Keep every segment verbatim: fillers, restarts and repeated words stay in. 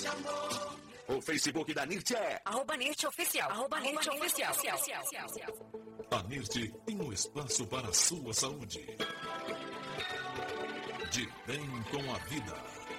O Facebook da NIRT é arroba NIRT Oficial. Arroba NIRT Oficial. A NIRT tem um espaço para a sua saúde. De bem com a vida.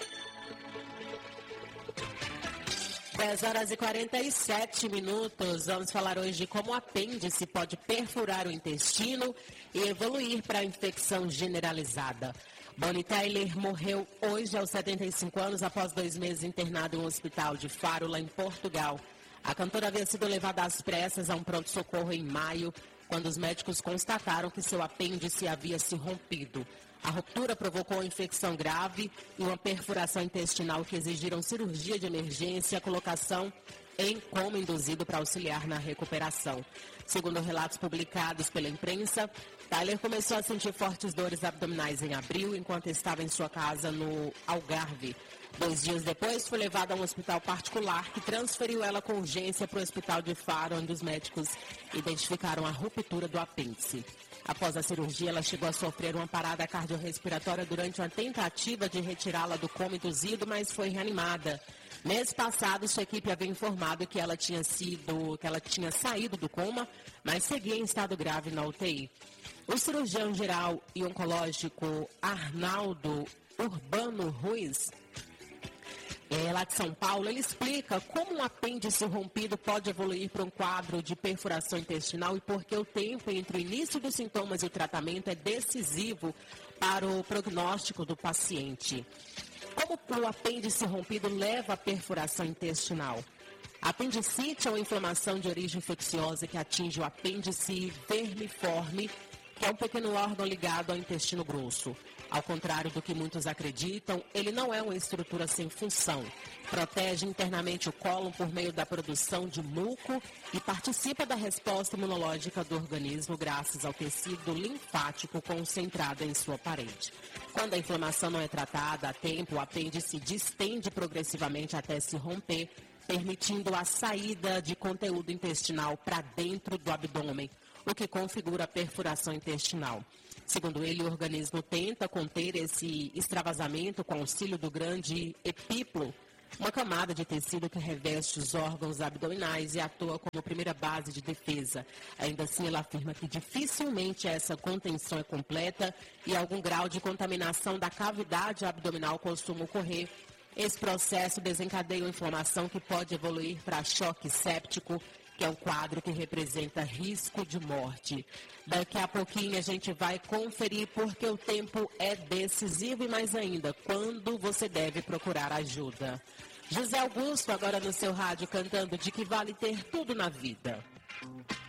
dez horas e quarenta e sete minutos. Vamos falar hoje de como o apêndice pode perfurar o intestino e evoluir para a infecção generalizada. Bonnie Tyler morreu hoje aos setenta e cinco anos após dois meses internado em um hospital de Faro, lá em Portugal. A cantora havia sido levada às pressas a um pronto-socorro em maio, quando os médicos constataram que seu apêndice havia se rompido. A ruptura provocou uma infecção grave e uma perfuração intestinal que exigiram cirurgia de emergência e a colocação em coma induzido para auxiliar na recuperação. Segundo relatos publicados pela imprensa, Tyler começou a sentir fortes dores abdominais em abril, enquanto estava em sua casa no Algarve. Dois dias depois, foi levada a um hospital particular que transferiu ela com urgência para o hospital de Faro, onde os médicos identificaram a ruptura do apêndice. Após a cirurgia, ela chegou a sofrer uma parada cardiorrespiratória durante uma tentativa de retirá-la do coma induzido, mas foi reanimada. Mês passado, sua equipe havia informado que ela tinha sido, que ela tinha saído do coma, mas seguia em estado grave na U T I. O cirurgião geral e oncológico Arnaldo Urbano Ruiz, é, lá de São Paulo, ele explica como um apêndice rompido pode evoluir para um quadro de perfuração intestinal e por que o tempo entre o início dos sintomas e o tratamento é decisivo para o prognóstico do paciente. Como o apêndice rompido leva à perfuração intestinal? A apendicite é uma inflamação de origem infecciosa que atinge o apêndice vermiforme, que é um pequeno órgão ligado ao intestino grosso. Ao contrário do que muitos acreditam, ele não é uma estrutura sem função. Protege internamente o cólon por meio da produção de muco e participa da resposta imunológica do organismo graças ao tecido linfático concentrado em sua parede. Quando a inflamação não é tratada a tempo, o apêndice distende progressivamente até se romper, permitindo a saída de conteúdo intestinal para dentro do abdômen, o que configura a perfuração intestinal. Segundo ele, o organismo tenta conter esse extravasamento com auxílio do grande epíplo, uma camada de tecido que reveste os órgãos abdominais e atua como primeira base de defesa. Ainda assim, ele afirma que dificilmente essa contenção é completa e algum grau de contaminação da cavidade abdominal costuma ocorrer. Esse processo desencadeia uma inflamação que pode evoluir para choque séptico, que é um quadro que representa risco de morte. Daqui a pouquinho a gente vai conferir porque o tempo é decisivo e mais ainda, quando você deve procurar ajuda. José Augusto, agora no seu rádio, cantando De Que Vale Ter Tudo na Vida.